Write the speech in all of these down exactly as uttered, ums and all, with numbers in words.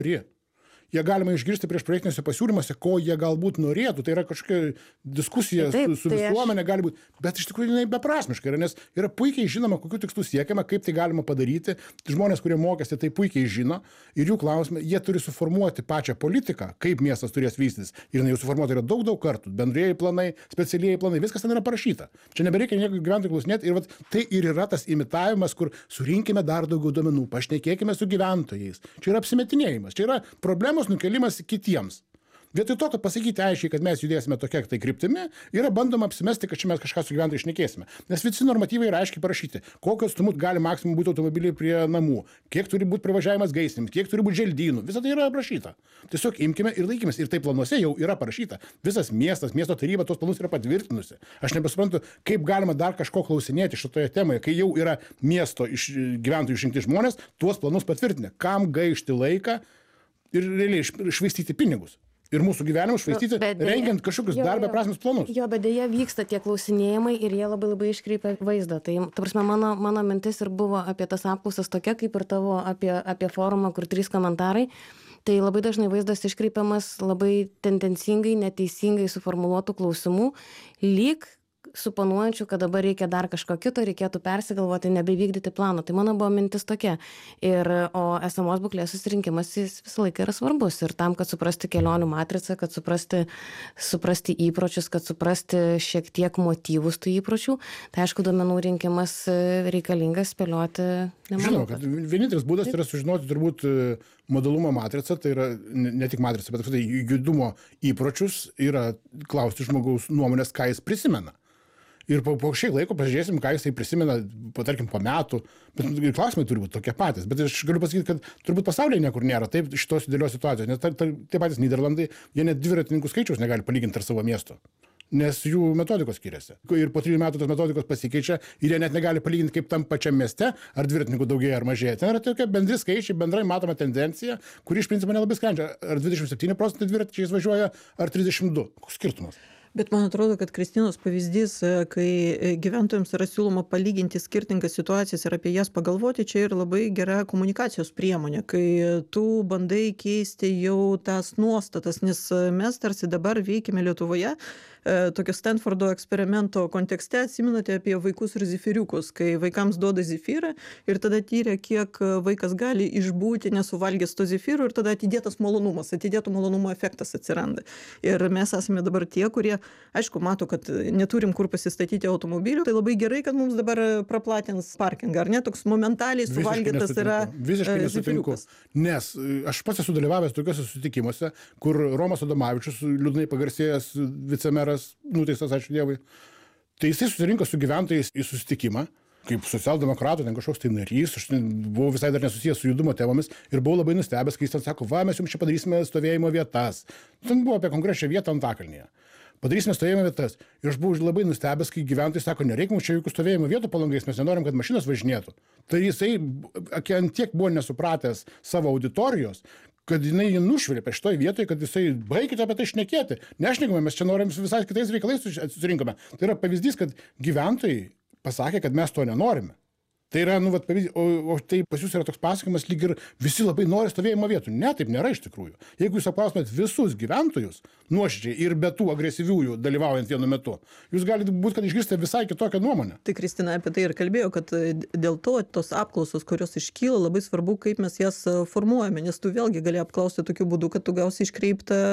Prie. Jie galima išgirsti prieš projektiniuose pasiūlymuose, ko jie galbūt norėtų. Tai yra kažkokia diskusija Taip, su, su tai visuomenė gali būti. Bet iš tikrųjų jinai beprasmiška yra, nes yra puikiai žinoma, kokiu tikslu siekiama, kaip tai galima padaryti. Žmonės, kurie mokėsi, tai puikiai žino. Ir jų klausimai, jie turi suformuoti pačią politiką, kaip miestas turės vystytis. Ir jinai jau suformuota yra daug, daug kartų. Bendrieji planai, specialieji planai, viskas ten yra parašyta. Čia nebereikia nieko gyventojų klausinėti. Ir vat, tai ir yra tas imitavimas, kur surinkime dar daugiau duomenų, pašnekėkime su gyventojais. Čia yra apsimetinėjimas. Čia yra problemos nukelimas kitiems. Vietoj to, kad pasakyti aiškiai, kad mes judėsime tokia tai kryptimi, yra bandoma apsimesti, kad čia mes kažką su gyventojais šnekėsime. Nes visi normatyvai yra aiškiai parašyti, kokio atstumu gali maksimum būti automobiliai prie namų, kiek turi būti privažiavimas gaisrinis, kiek turi būti želdynų. Visa tai yra aprašyta. Tiesiog imkime ir laikymės. Ir tai planuose jau yra parašyta. Visas miestas, miesto taryba tos planus yra patvirtinusi. Aš nebesuprantu, kaip galima dar kažko klausinėti šitoje temoje, kai jau yra miesto iš gyventojų išrinkti žmonės, tuos planus patvirtinę. Kam gaišti laiką ir realiai švaistyti pinigus. Ir mūsų gyvenimus švaistyti, Bet dėja- rengiant kažkokius Jo, dar jo. beprasmius planus. Jo, bet dėja vyksta tie klausinėjimai ir jie labai labai iškreipia vaizdą. Tai, ta prasme, mano, mano mintis ir buvo apie tas apklausas tokia, kaip ir tavo apie, apie forumą, kur trys komentarai. Tai labai dažnai vaizdas iškreipiamas labai tendencingai, neteisingai suformuluotų klausimų, lyg suponuojančių, kad dabar reikia dar kažko kito, reikėtų persigalvoti, nebevykdyti plano. Tai mano buvo mintis tokia. Ir, o esamos būklės susirinkimas jis visą laiką yra svarbus. Ir tam, kad suprasti kelionių matricą, kad suprasti, suprasti įpročius, kad suprasti šiek tiek motyvus tų įpročių, tai aišku, duomenų rinkimas reikalingas spėlioti. Žinoma, kad vienintelis būdas yra sužinoti turbūt modalumo matricą, tai yra ne, ne tik matricą, bet tai judumo įpročius, yra klausti žmogaus nuomonės, ką jis prisimena. Ir po, po šiek laiko pažiūrėsim, ką jisai prisimena, po, tarkim, po metų. Bet ir klausimai turi būti tokie patys. Bet aš galiu pasakyti, kad turbūt pasaulyje niekur nėra taip šitos idealios situacijos. Nes ta, ta, tie patys Nyderlandai, jie net dviratininkų skaičiaus negali palyginti tarp savo miesto. Nes jų metodikos skiriasi. Ir po trijų metų tos metodikos pasikeičia ir jie net negali palyginti, kaip tam pačiam mieste, ar dviratininkų daugėja ar mažėja. Ten yra tokia bendri skaičiai, bendrai matoma tendencija, kuri iš principo nelabai sprendžia, ar dvidešimt septyni procentai dviračiais važiuoja, ar trisdešimt du. Koks skirtumas? Bet man atrodo, kad Kristinos pavyzdys, kai gyventojams yra siūloma palyginti skirtingas situacijas ir apie jas pagalvoti, čia yra labai gera komunikacijos priemonė, kai tu bandai keisti jau tas nuostatas, nes mes tarsi dabar veikime Lietuvoje, tokio Stanfordo eksperimento kontekste, atsimenate apie vaikus ir zifiriukus, kai vaikams duoda zifirą ir tada tyria, kiek vaikas gali išbūti nesuvalgęs to zifirų ir tada atidėtas malonumas, atidėto malonumo efektas atsiranda. Ir mes esame dabar tie, kurie, aišku, mato, kad neturim kur pasistatyti automobilių, tai labai gerai, kad mums dabar praplatins parkingą, ar ne, toks momentaliai suvalgytas yra Visiškai nesutinku. Nes aš pats esu dalyvavęs tokiuose susitikimuose, kur Romas Adomavičius, liūdnai pagarsėjęs vicemeras, nuteistas, ačiū Dievui, tai jisai susirinko su gyventojais į susitikimą, kaip socialdemokratų, ten kažkoks tai narys, aš buvau visai dar nesusijęs su judumo temomis ir buvau labai nustebęs, kai jis ten sako, va, mes jums čia padarysime stovėjimo vietas. Ten buvo apie konkrečią vietą Antakalnyje. Padarysime stovėjimo vietas. Ir aš buvau labai nustebęs, kai gyventojai sako, nereikia mums čia jokių stovėjimo vietų palangais, mes nenorim, kad mašinos važinėtų. Tai jisai ant tiek buvo nesupratęs savo auditorijos, kad jinai jį nušvilė prie šitoj vietoje, kad jisai baikite apie tai šnekėti. Nešnekame, mes čia norim visai kitais reikalais susirinkome. Tai yra pavyzdys, kad gyventojai pasakė, kad mes to nenorime. Tai yra, nu, vat, pavyzdys, o, o tai pas jūs yra toks pasakymas, lyg ir visi labai nori stovėjimo vietų. Ne, taip nėra iš tikrųjų. Jeigu jūs apklaustumėt visus gyventojus, nuoširdžiai ir be tų agresyviųjų dalyvaujant vienu metu, jūs galite būt, kad išgirsite visai kitokią nuomonę. Tai Kristina apie tai ir kalbėjo, kad dėl to tos apklausos, kurios iškyla, labai svarbu, kaip mes jas formuojame, nes tu vėlgi gali apklausti tokiu būdu, kad tu gausi iškreiptą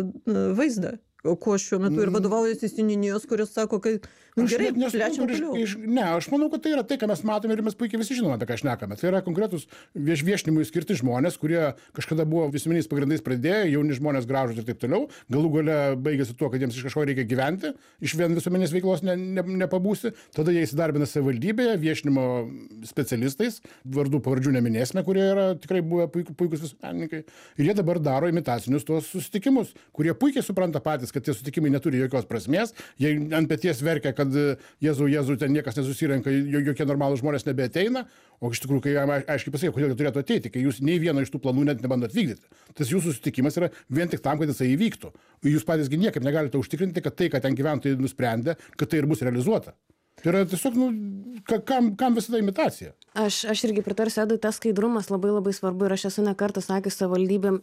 vaizdą. O kuo šiuo metu ir vadovaujasi seniūnijos, kurios sako, kad nu, gerai, plečiam toliau. Iš, ne, aš manau, kad tai yra tai, ką mes matome ir mes puikiai visi žinome, apie ką šnekame. Tai yra konkretus vieš, viešinimui skirti žmonės, kurie kažkada buvo visuomeniais pagrindais pradėję, jauni žmonės gražūs ir taip toliau. Galų gale baigėsi tuo, kad jiems iš kažko reikia gyventi, iš vien visuomenės veiklos ne, ne, nepabūsi. Tada jie įsidarbina savivaldybėje, viešinimo specialistais, vardų pavardžių neminėsime, kurie yra tikrai buvę puikus, puikus visuomenininkai. Ir jie dabar daro imitacinius tuos susitikimus, kurie puikiai supranta patys, kad tie susitikimai neturi jokios prasmės, jie ant peties verkia, kad Jėzau, Jėzau, ten niekas nesusirenka, jokie normalūs žmonės nebeateina, o iš tikrųjų, kai jam aiškiai pasakė, kodėl jie turėtų ateiti, kai jūs nei vieno iš tų planų net nebandot vykdyti. Tas jūsų susitikimas yra vien tik tam, kad jisai įvyktų. Jūs patysgi niekaip negalite užtikrinti, kad tai, kad ten gyventojai nusprendė, kad tai ir bus realizuota. Tai yra tiesiog, nu, kam, kam visą tą imitaciją? Aš, aš irgi pritarsiu Edui, tas skaidrumas labai labai svarbu ir aš esu ne kartą sakęs savivaldybėm,